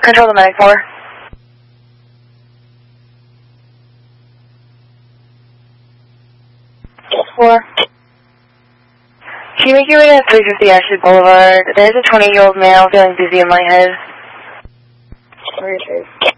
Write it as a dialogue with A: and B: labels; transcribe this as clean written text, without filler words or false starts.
A: Control the medic 4. Four. Can you make your way to 350 Ashford Boulevard? There's a 20-year-old male feeling dizzy and lightheaded.